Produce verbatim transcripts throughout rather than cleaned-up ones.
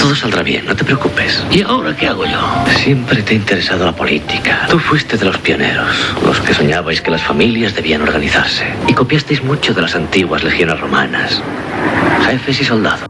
Todo saldrá bien, no te preocupes. ¿Y ahora qué hago yo? Siempre te ha interesado la política. Tú fuiste de los pioneros, los que soñabais que las familias debían organizarse. Y copiasteis mucho de las antiguas legiones romanas. Jefes y soldados.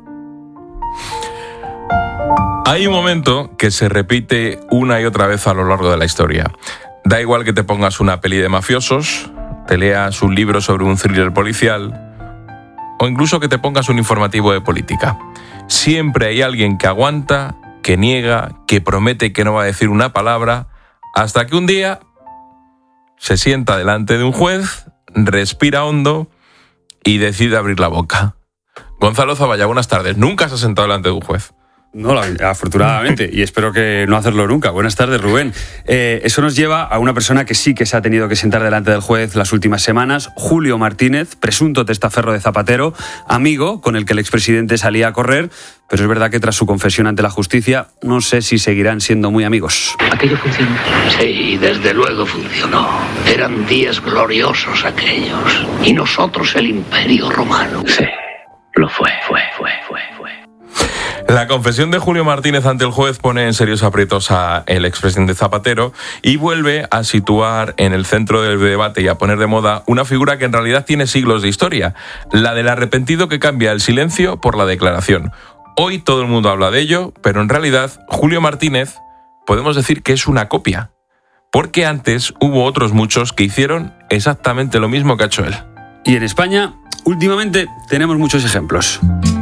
Hay un momento que se repite una y otra vez a lo largo de la historia. Da igual que te pongas una peli de mafiosos, te leas un libro sobre un thriller policial o incluso que te pongas un informativo de política. Siempre hay alguien que aguanta, que niega, que promete que no va a decir una palabra, hasta que un día se sienta delante de un juez, respira hondo y decide abrir la boca. Gonzalo Zavalla, buenas tardes. ¿Nunca se ha sentado delante de un juez? No, afortunadamente, y espero que no hacerlo nunca. Buenas tardes, Rubén. Eh, eso nos lleva a una persona que sí que se ha tenido que sentar delante del juez las últimas semanas, Julio Martínez, presunto testaferro de Zapatero, amigo con el que el expresidente salía a correr, pero es verdad que tras su confesión ante la justicia, no sé si seguirán siendo muy amigos. ¿Aquello funcionó? Sí, desde luego funcionó. Eran días gloriosos aquellos. Y nosotros el Imperio Romano. Sí, lo fue, fue, fue, fue, fue. La confesión de Julio Martínez ante el juez pone en serios aprietos a el expresidente Zapatero y vuelve a situar en el centro del debate y a poner de moda una figura que en realidad tiene siglos de historia, la del arrepentido que cambia el silencio por la declaración. Hoy todo el mundo habla de ello, pero en realidad Julio Martínez podemos decir que es una copia, porque antes hubo otros muchos que hicieron exactamente lo mismo que ha hecho él. Y en España, últimamente, tenemos muchos ejemplos.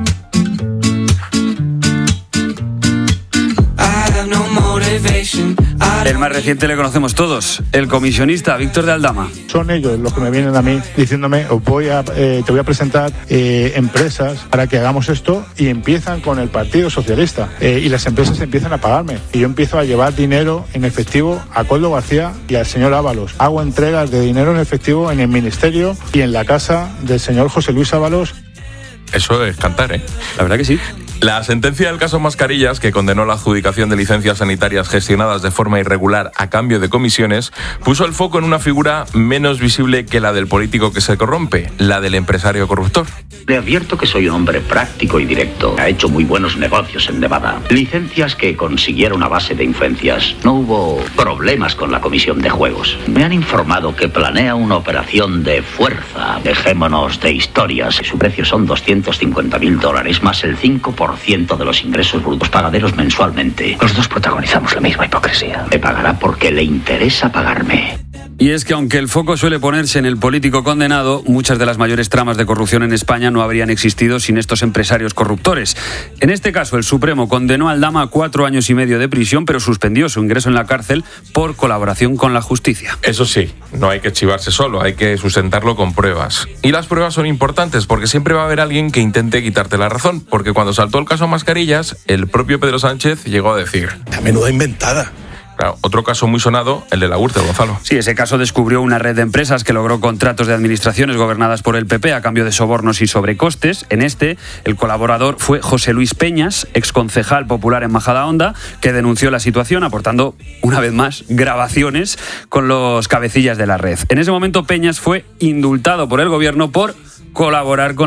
El más reciente le conocemos todos, el comisionista Víctor de Aldama. Son ellos los que me vienen a mí diciéndome, os voy a, eh, te voy a presentar eh, empresas para que hagamos esto, y empiezan con el Partido Socialista eh, y las empresas empiezan a pagarme y yo empiezo a llevar dinero en efectivo a Koldo García y al señor Ábalos. Hago entregas de dinero en efectivo en el ministerio y en la casa del señor José Luis Ábalos. Eso es cantar, ¿eh? La verdad que sí. La sentencia del caso Mascarillas, que condenó la adjudicación de licencias sanitarias gestionadas de forma irregular a cambio de comisiones, puso el foco en una figura menos visible que la del político que se corrompe, la del empresario corruptor. Le advierto que soy un hombre práctico y directo. Ha hecho muy buenos negocios en Nevada. Licencias que consiguieron a base de influencias. No hubo problemas con la comisión de juegos. Me han informado que planea una operación de fuerza. Dejémonos de historias. Su precio son doscientos cincuenta mil dólares más el cinco por ciento de los ingresos brutos pagaderos mensualmente. Los dos protagonizamos la misma hipocresía. Me pagará porque le interesa pagarme. Y es que aunque el foco suele ponerse en el político condenado, muchas de las mayores tramas de corrupción en España no habrían existido sin estos empresarios corruptores. En este caso, el Supremo condenó a Aldama a cuatro años y medio de prisión, pero suspendió su ingreso en la cárcel por colaboración con la justicia. Eso sí, no hay que chivarse solo, hay que sustentarlo con pruebas. Y las pruebas son importantes porque siempre va a haber alguien que intente quitarte la razón, porque cuando saltó el caso Mascarillas, el propio Pedro Sánchez llegó a decir: la menuda inventada. Claro, otro caso muy sonado, el de la Gürtel, Gonzalo. Sí, ese caso descubrió una red de empresas que logró contratos de administraciones gobernadas por el P P a cambio de sobornos y sobrecostes. En este, el colaborador fue José Luis Peñas, exconcejal popular en Majadahonda, que denunció la situación aportando, una vez más, grabaciones con los cabecillas de la red. En ese momento, Peñas fue indultado por el gobierno por colaborar con